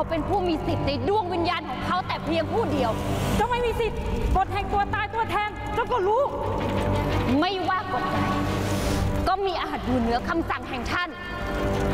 เป็นผู้มีสิทธิ์ในดวงวิญญาณของเขาแต่เพียงผู้เดียวเจ้าไม่มีสิทธิ์กฎแห่งตัวตายตัวแทนเจ้าก็รู้ไม่ว่ากฎใดก็มีอาจอยู่เหนือคำสั่งแห่งท่าน